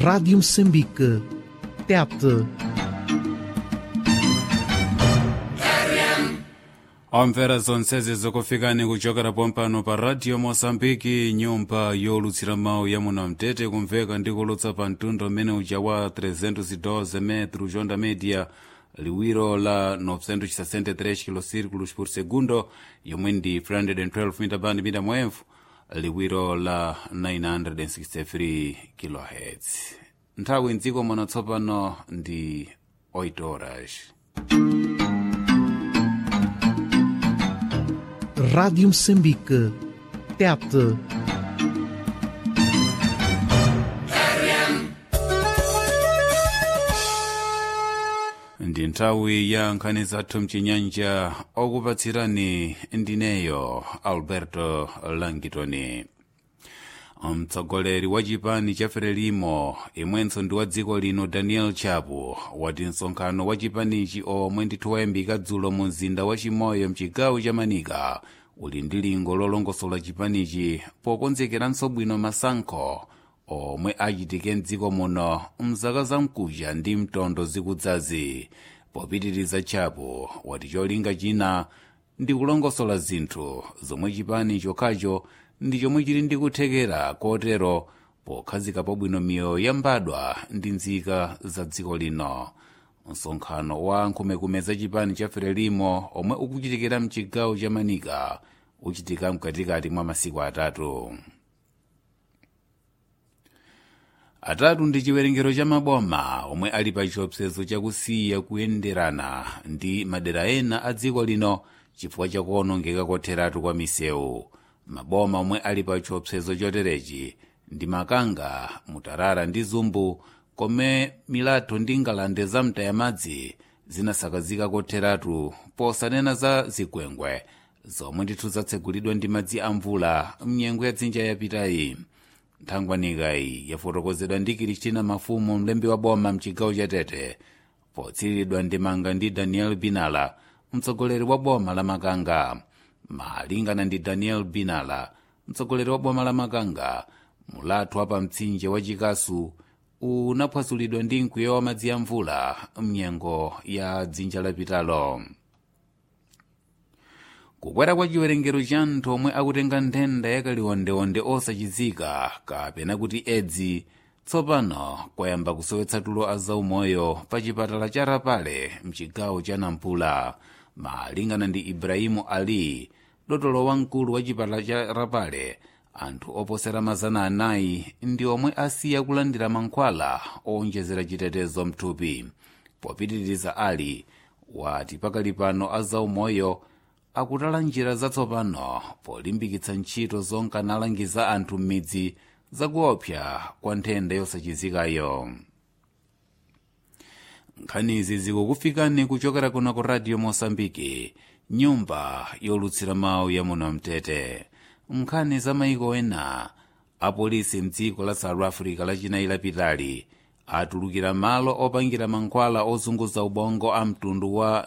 Rádio Moçambique, TET. Omvera zonsezi zokufikani kuchokera pompano pa Radio Moçambique, nyumba yolutsira mawu ya muno mtete, kumveka ndi kulutsa pa mtundu umene uja wa 312 metro jonda media, liwiro la 963 kilocírculos por segundo, yomwe ndi 312 mita band mita mwevu, liwiro la 963 kilohertz. Nthawi mdziko muno tsopano ndi 8 horas. Rádio Moçambique, TET. Ndi nthawi ya nkhani zathu mchinyanja, okupatsirani ndineyo Alberto Langitoni. Mtsogoleri wa chipani cha Frelimo imwenso ndi wa dziko lino Daniel Chapo wati msonkhano wa chipanichi omwe ndithu wayambika dzulo mu mzinda wa Chimoyo mchigawo cha Manika uli ndi lingo lolongosola chipanichi pokonzekeranso bwino masankho omwe achitike mdziko muno mzaka zamkuja ndi mtondo zikudzazi. Popitiriza Chapo wati cholinga china ndi kulongosola zinthu zomwe chipani chokhacho ndi chomwe chili ndi kuthekera kotero pokhazika pabwino miyoyo yambadwa ndi nzika za dziko lino. Msonkhano wa nkhumekume za chipani cha Frelimo omwe ukuchitikira mchigawo cha Manika uchitika mkatikati mwa masiku atatu. Atatu ndi chiwerengero cha maboma omwe ali pa chiopsezo chakusiya kuyenderana ndi madera ena a dziko lino chifukwa chakuonongeka kotheratu kwa misewu. Maboma omwe ali pa chiopsezo choterechi ndi Makanga, Mutarara ndi Zumbu, kome Milatho ndi Ngalande za mtayamadzi zinasakazika kotheratu, posanena za Zikwengwe zomwe ndithu zatsegulidwa ndi madzi a mvula mnyengo ya dzinja yapitayi. Nthangwanikayi yafotokozedwa ndi Kristina Mafumu, mlembi wa boma mchigawo cha Tete, potsiriridwa ndimanga ndi Daniel Binala, mtsogoleri wa boma la Makanga. Malingana ndi Daniel Binala, mtsogoleri wa boma la Makanga, mulatho pa mtsinje wa Chikasu unaphwasulidwa ndi mkwiyo wa madzi ya mvula mnyengo ya dzinja lapitalo. Kukwera kwa chiwerengero cha anthu omwe akutenga nthenda yakaliwondeonde osachizika kapena kuti edzi tsopano kwayamba kusowetsa tulo azaumoyo pa chipatala cha Rapale mchigawo cha Nampula. Malingana ndi Ibrahimu Ali, dotolo wamkulu wa chipatala cha Rapale, anthu oposera 400 ndi omwe asiya kulandira mankhwala owonjezera chitetezo mthupi. Popitiriza Ali wati pakali pano azaumoyo akutala njira zatsopano polimbikitsa ntchito zonka nalangiza anthu m'midzi zakuopsa kwa nthenda yosachizikayo. Nkhanizi zikukufikani kuchokera kuno ku Radio Moçambique, nyumba yolutsira mawu ya muno mtete. Nkhani za maiko ena, apolisi mdziko la South Africa lachinayi lapitali atulukira malo opangira mankhwala ozunguza ubongo a mtundu wa